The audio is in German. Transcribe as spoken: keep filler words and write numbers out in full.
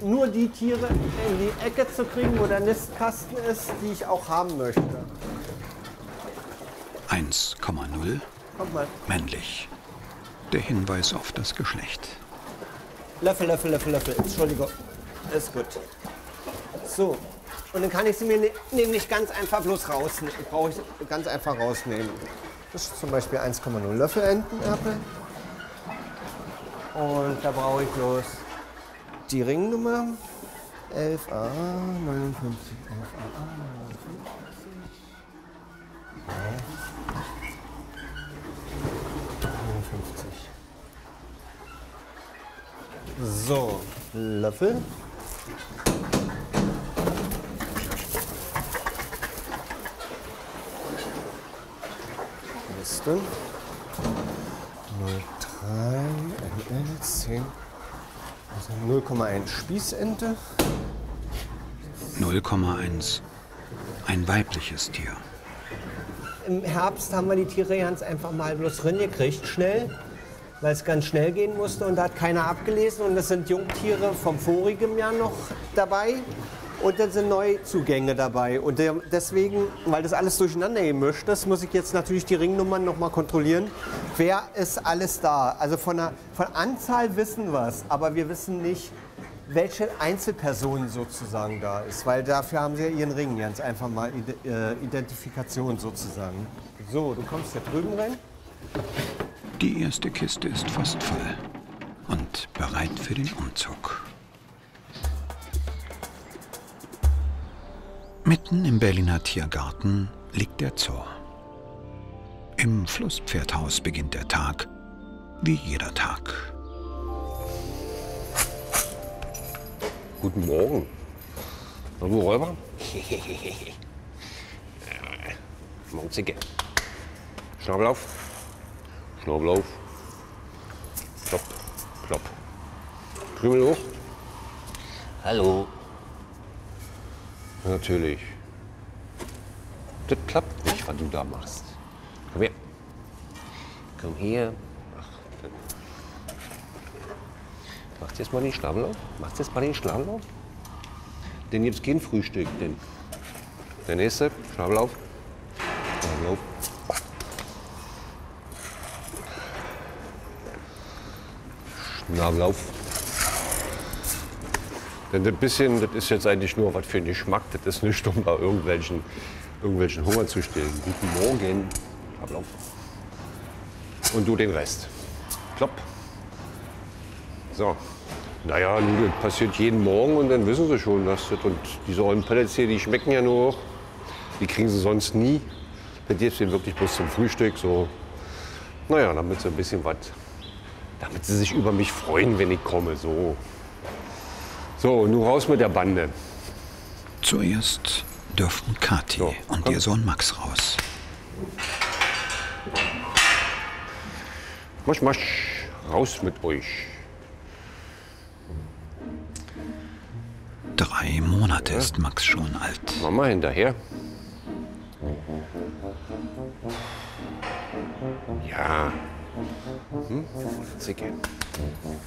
nur die Tiere in die Ecke zu kriegen, wo der Nistkasten ist, die ich auch haben möchte. eins Komma null. Kommt mal. Männlich. Der Hinweis auf das Geschlecht. Löffel, Löffel, Löffel, Löffel. Entschuldigung. Ist gut. So. Und dann kann ich sie mir ne nämlich ganz einfach bloß rausnehmen. Brauche ich ganz einfach rausnehmen. Das ist zum Beispiel eins Komma null Löffel Entenerpel. Und da brauche ich bloß die Ringnummer. elf a neunundfünfzig, elf a neunundfünfzig. neunundfünfzig. So, Löffel. Liste. null Komma drei, N L, zehn. Also null Komma eins Spießente. null Komma eins. Ein weibliches Tier. Im Herbst haben wir die Tiere ganz einfach mal bloß reingekriegt, schnell, weil es ganz schnell gehen musste und da hat keiner abgelesen. Und das sind Jungtiere vom vorigen Jahr noch dabei und dann sind Neuzugänge dabei. Und deswegen, weil das alles durcheinander gemischt ist, muss ich jetzt natürlich die Ringnummern noch mal kontrollieren. Wer ist alles da? Also von der von Anzahl wissen wir es, aber wir wissen nicht, welche Einzelperson sozusagen da ist, weil dafür haben sie ja ihren Ring, ganz einfach mal Identifikation sozusagen. So, du kommst hier drüben rein. Die erste Kiste ist fast voll und bereit für den Umzug. Mitten im Berliner Tiergarten liegt der Zoo. Im Flusspferdhaus beginnt der Tag, wie jeder Tag. Guten Morgen. Hallo Räuber. Mauzicke. Schnabel auf. Schnabel auf. Plopp. Plopp. Krümel hoch. Hallo. Natürlich. Das klappt nicht, was du da machst. Komm her. Komm her. Ach, dann. Macht jetzt mal den Schnabel auf. Macht jetzt mal den Schnabel auf. Denn gibt's kein Frühstück. Denn der nächste. Schnabel auf. Schnabel auf. Schnabel auf. Denn das bisschen, das ist jetzt eigentlich nur was für den Geschmack. Das ist nicht, um da irgendwelchen, irgendwelchen Hunger zu stillen. Guten Morgen. Schnabel auf. Und du den Rest. Klopp. So. Naja, das passiert jeden Morgen und dann wissen sie schon, dass das. Und diese ollen Pellets hier, die schmecken ja nur. Die kriegen sie sonst nie. Das gibt es wirklich bloß zum Frühstück. So. Naja, damit sie ein bisschen was. Damit sie sich über mich freuen, wenn ich komme. So. So, nun raus mit der Bande. Zuerst dürften Kathi So, und komm. ihr Sohn Max raus. Masch, masch. Raus mit euch. Drei Monate ist Max schon alt. Mama hinterher. Ja. Hm? Zicke.